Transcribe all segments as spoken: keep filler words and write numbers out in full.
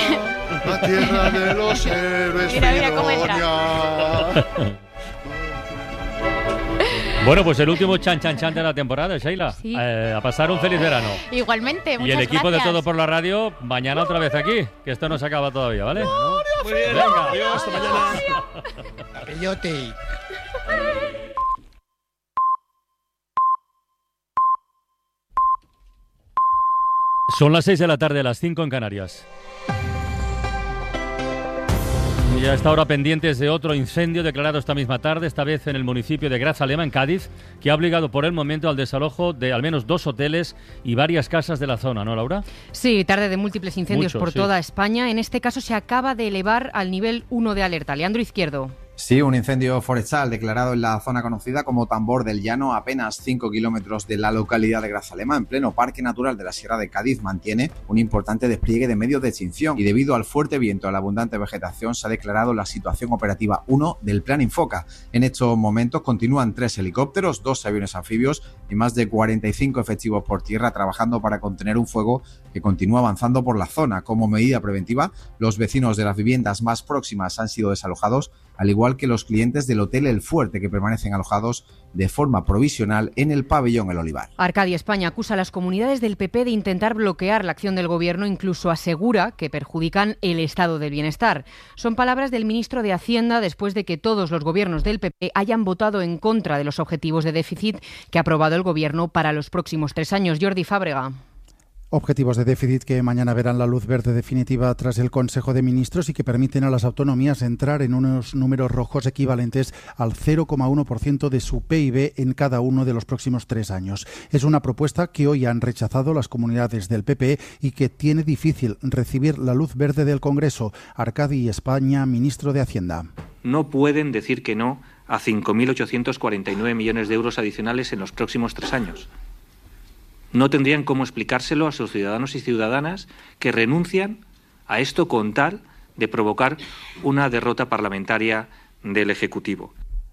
la tierra de los héroes. Mira, mira cómo entra. Bueno, pues el último chan chan chan de la temporada, Sheila. Sí. Eh, a pasar un feliz verano. Igualmente, muchas Y el equipo gracias. de Todo por la Radio, mañana otra vez aquí, que esto no se acaba todavía, ¿vale? Muy bien, venga. adiós, hasta mañana. Capellote. Son las seis de la tarde, las cinco en Canarias. Y a esta hora pendientes de otro incendio declarado esta misma tarde, esta vez en el municipio de Grazalema, en Cádiz, que ha obligado por el momento al desalojo de al menos dos hoteles y varias casas de la zona, ¿no, Laura? Sí, tarde de múltiples incendios Mucho, por sí. toda España. En este caso se acaba de elevar al nivel uno de alerta. Leandro Izquierdo. Sí, un incendio forestal declarado en la zona conocida como Tambor del Llano, a apenas cinco kilómetros de la localidad de Grazalema, en pleno Parque Natural de la Sierra de Cádiz, mantiene un importante despliegue de medios de extinción y debido al fuerte viento y a la abundante vegetación se ha declarado la situación operativa uno del Plan Infoca. En estos momentos continúan tres helicópteros, dos aviones anfibios y más de cuarenta y cinco efectivos por tierra trabajando para contener un fuego que continúa avanzando por la zona. Como medida preventiva, los vecinos de las viviendas más próximas han sido desalojados, al igual que los clientes del Hotel El Fuerte, que permanecen alojados de forma provisional en el pabellón El Olivar. Arcadia España acusa a las comunidades del P P de intentar bloquear la acción del gobierno, incluso asegura que perjudican el estado del bienestar. Son palabras del ministro de Hacienda después de que todos los gobiernos del P P hayan votado en contra de los objetivos de déficit que ha aprobado el gobierno para los próximos tres años. Jordi Fábrega. Objetivos de déficit que mañana verán la luz verde definitiva tras el Consejo de Ministros y que permiten a las autonomías entrar en unos números rojos equivalentes al cero coma uno por ciento de su P I B en cada uno de los próximos tres años. Es una propuesta que hoy han rechazado las comunidades del P P y que tiene difícil recibir la luz verde del Congreso. Arcadia España, ministro de Hacienda. No pueden decir que no a cinco mil ochocientos cuarenta y nueve millones de euros adicionales en los próximos tres años. No tendrían cómo explicárselo a sus ciudadanos y ciudadanas que renuncian a esto con tal de provocar una derrota parlamentaria del Ejecutivo.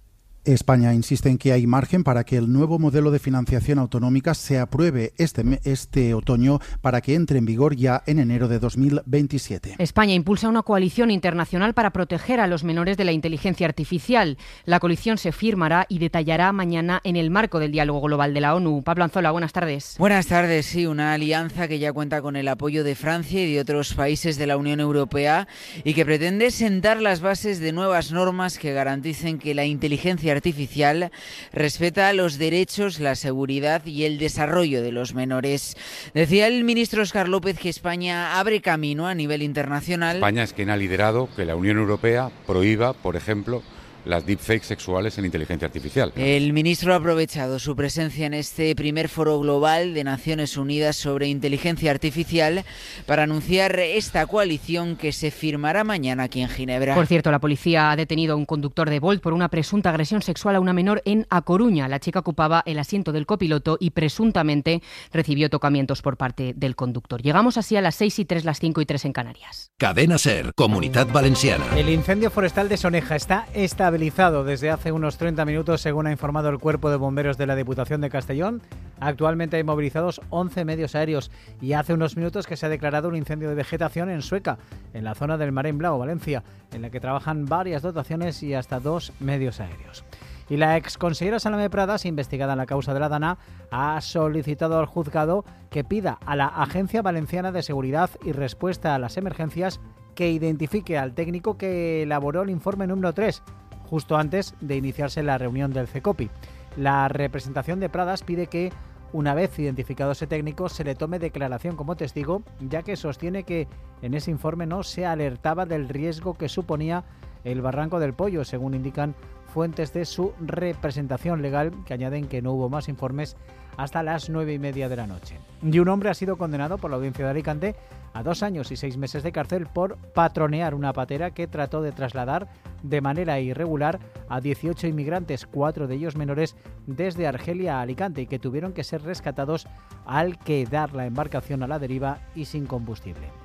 España insiste en que hay margen para que el nuevo modelo de financiación autonómica se apruebe este, este otoño para que entre en vigor ya en enero de dos mil veintisiete. España impulsa una coalición internacional para proteger a los menores de la inteligencia artificial. La coalición se firmará y detallará mañana en el marco del diálogo global de la ONU. Pablo Anzola, buenas tardes. Buenas tardes, sí, una alianza que ya cuenta con el apoyo de Francia y de otros países de la Unión Europea y que pretende sentar las bases de nuevas normas que garanticen que la inteligencia artificial respeta los derechos, la seguridad y el desarrollo de los menores. Decía el ministro Óscar López que España abre camino a nivel internacional. España es quien ha liderado que la Unión Europea prohíba, por ejemplo, las deepfakes sexuales en inteligencia artificial. El ministro ha aprovechado su presencia en este primer foro global de Naciones Unidas sobre inteligencia artificial para anunciar esta coalición que se firmará mañana aquí en Ginebra. Por cierto, la policía ha detenido a un conductor de Bolt por una presunta agresión sexual a una menor en A Coruña. La chica ocupaba el asiento del copiloto y presuntamente recibió tocamientos por parte del conductor. Llegamos así a las seis y tres, las cinco y tres en Canarias. Cadena SER, Comunidad Valenciana. El incendio forestal de Soneja está estabilizado desde hace unos treinta minutos, según ha informado el Cuerpo de Bomberos de la Diputación de Castellón. Actualmente hay movilizados once medios aéreos y hace unos minutos que se ha declarado un incendio de vegetación en Sueca, en la zona del Marén Blau, Valencia, en la que trabajan varias dotaciones y hasta dos medios aéreos. Y la exconsellera Salomé Pradas, investigada en la causa de la Dana, ha solicitado al juzgado que pida a la Agencia Valenciana de Seguridad y Respuesta a las Emergencias que identifique al técnico que elaboró el informe número tres, justo antes de iniciarse la reunión del CECOPI. La representación de Pradas pide que, una vez identificado ese técnico, se le tome declaración como testigo, ya que sostiene que en ese informe no se alertaba del riesgo que suponía el Barranco del Pollo, según indican fuentes de su representación legal, que añaden que no hubo más informes hasta las nueve y media de la noche. Y un hombre ha sido condenado por la Audiencia de Alicante a dos años y seis meses de cárcel por patronear una patera que trató de trasladar de manera irregular a dieciocho inmigrantes, cuatro de ellos menores, desde Argelia a Alicante y que tuvieron que ser rescatados al quedar la embarcación a la deriva y sin combustible.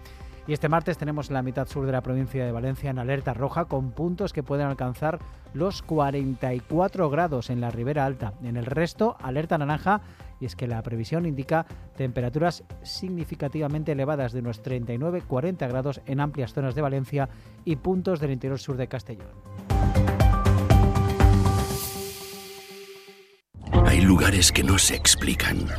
Y este martes tenemos la mitad sur de la provincia de Valencia en alerta roja, con puntos que pueden alcanzar los cuarenta y cuatro grados en la Ribera Alta. En el resto, alerta naranja, y es que la previsión indica temperaturas significativamente elevadas de unos treinta y nueve a cuarenta grados en amplias zonas de Valencia y puntos del interior sur de Castellón. Hay lugares que no se explican.